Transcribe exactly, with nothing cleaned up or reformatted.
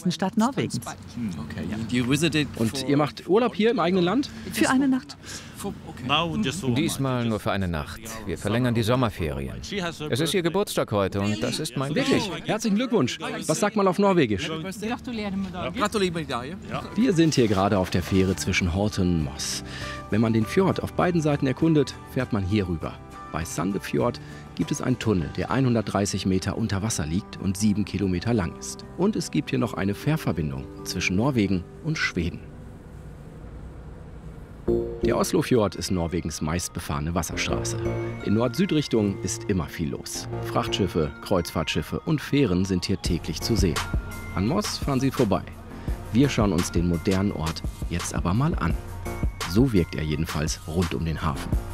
größten Stadt Norwegens. Und ihr macht Urlaub hier im eigenen Land? Für eine Nacht. Diesmal nur für eine Nacht. Wir verlängern die Sommerferien. Es ist ihr Geburtstag heute und das ist mein Wirklich? Herzlichen Glückwunsch. Was sagt man auf Norwegisch? Wir sind hier gerade auf der Fähre zwischen Horten und Moss. Wenn man den Fjord auf beiden Seiten erkundet, fährt man hier rüber. Bei Sandefjord gibt es einen Tunnel, der hundertdreißig Meter unter Wasser liegt und sieben Kilometer lang ist. Und es gibt hier noch eine Fährverbindung zwischen Norwegen und Schweden. Der Oslofjord ist Norwegens meistbefahrene Wasserstraße. In Nord-Süd-Richtung ist immer viel los. Frachtschiffe, Kreuzfahrtschiffe und Fähren sind hier täglich zu sehen. An Moss fahren sie vorbei. Wir schauen uns den modernen Ort jetzt aber mal an. So wirkt er jedenfalls rund um den Hafen.